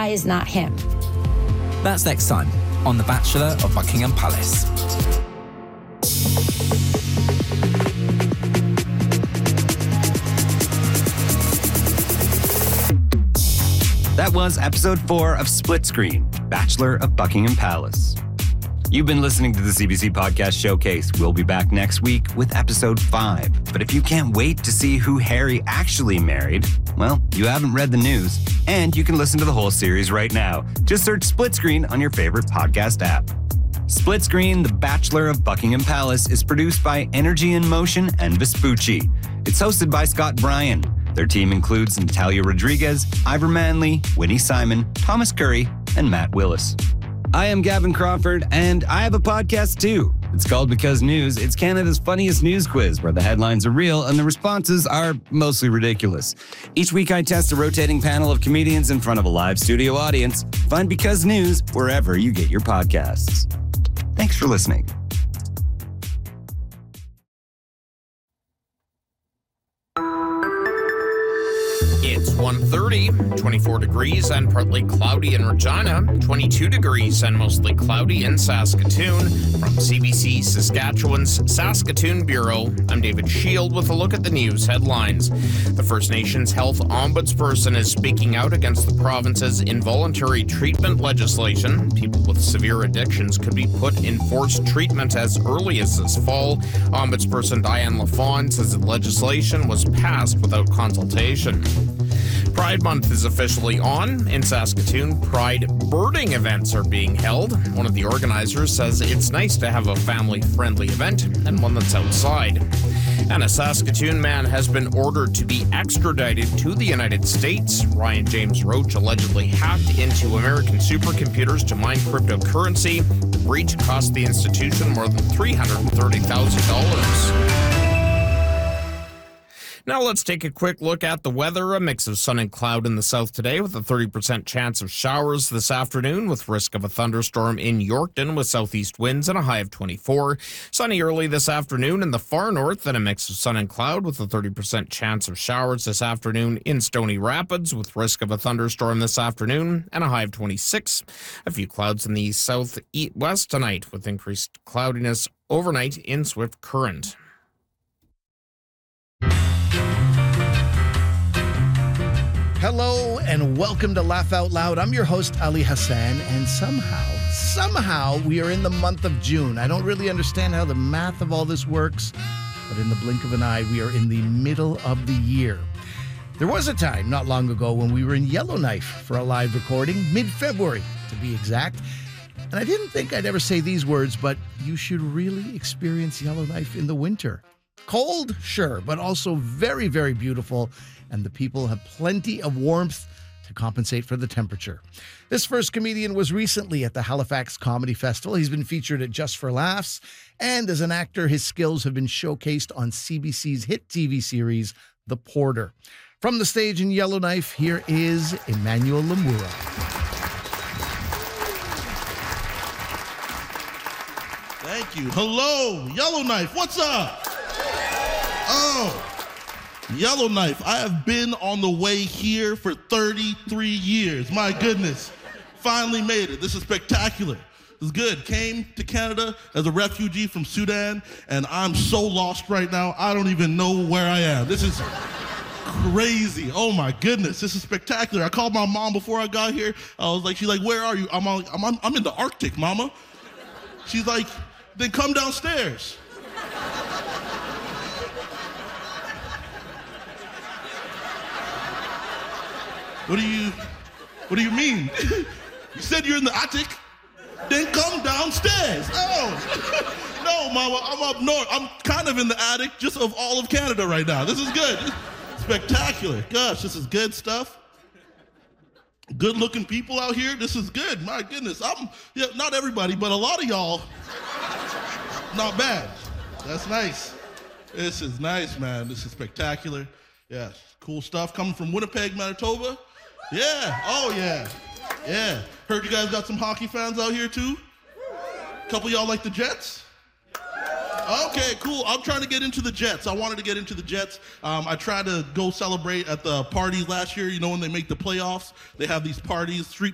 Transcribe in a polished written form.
guy is not him. That's next time on The Bachelor of Buckingham Palace. That was episode 4 of Split Screen, Bachelor of Buckingham Palace. You've been listening to the CBC Podcast Showcase. We'll be back next week with episode 5. But if you can't wait to see who Harry actually married, well, you haven't read the news, and you can listen to the whole series right now. Just search Split Screen on your favorite podcast app. Split Screen, The Bachelor of Buckingham Palace is produced by Energy in Motion and Vespucci. It's hosted by Scott Bryan. Their team includes Natalia Rodriguez, Ivor Manley, Winnie Simon, Thomas Curry, and Matt Willis. I am Gavin Crawford, and I have a podcast too. It's called Because News. It's Canada's funniest news quiz, where the headlines are real and the responses are mostly ridiculous. Each week I test a rotating panel of comedians in front of a live studio audience. Find Because News wherever you get your podcasts. Thanks for listening. It's 1:30, 24 degrees and partly cloudy in Regina, 22 degrees and mostly cloudy in Saskatoon. From CBC Saskatchewan's Saskatoon Bureau, I'm David Shield with a look at the news headlines. The First Nations Health Ombudsperson is speaking out against the province's involuntary treatment legislation. People with severe addictions could be put in forced treatment as early as this fall. Ombudsperson Diane Lafond says the legislation was passed without consultation. Pride Month is officially on. In Saskatoon, Pride birding events are being held. One of the organizers says it's nice to have a family-friendly event and one that's outside. And a Saskatoon man has been ordered to be extradited to the United States. Ryan James Roach allegedly hacked into American supercomputers to mine cryptocurrency. The breach cost the institution more than $330,000. Now let's take a quick look at the weather. A mix of sun and cloud in the south today with a 30% chance of showers this afternoon with risk of a thunderstorm in Yorkton with southeast winds and a high of 24. Sunny early this afternoon in the far north and a mix of sun and cloud with a 30% chance of showers this afternoon in Stony Rapids with risk of a thunderstorm this afternoon and a high of 26. A few clouds in the southwest tonight with increased cloudiness overnight in Swift Current. Hello and welcome to Laugh Out Loud. I'm your host, Ali Hassan, and somehow we are in the month of June. I don't really understand how the math of all this works, but in the blink of an eye, we are in the middle of the year. There was a time not long ago when we were in Yellowknife for a live recording, mid-February to be exact, and I didn't think I'd ever say these words, but you should really experience Yellowknife in the winter. Cold, sure, but also very, very beautiful, and the people have plenty of warmth to compensate for the temperature. This first comedian was recently at the Halifax Comedy Festival. He's been featured at Just for Laughs, and as an actor, his skills have been showcased on CBC's hit TV series, The Porter. From the stage in Yellowknife, here is Emmanuel Lemura. Thank you. Hello, Yellowknife. What's up? Oh, Yellowknife. I have been on the way here for 33 years. My goodness. Finally made it. This is spectacular. This is good. Came to Canada as a refugee from Sudan, and I'm so lost right now, I don't even know where I am. This is crazy. Oh my goodness. This is spectacular. I called my mom before I got here. I was like, she's like, where are you? I'm in the Arctic, mama. She's like, then come downstairs. What do you mean? You said you're in the attic? Then come downstairs. Oh, no, mama, I'm up north. I'm kind of in the attic just of all of Canada right now. This is good. Spectacular. Gosh, this is good stuff. Good looking people out here. This is good. My goodness. Not everybody, but a lot of y'all, not bad. That's nice. This is nice, man. This is spectacular. Yeah, cool stuff coming from Winnipeg, Manitoba. Yeah, oh yeah, yeah. Heard you guys got some hockey fans out here too? Couple of y'all like the Jets? Okay, cool. I'm trying to get into the Jets. I wanted to get into the Jets. I tried to go celebrate at the parties last year. You know, when they make the playoffs, they have these parties, street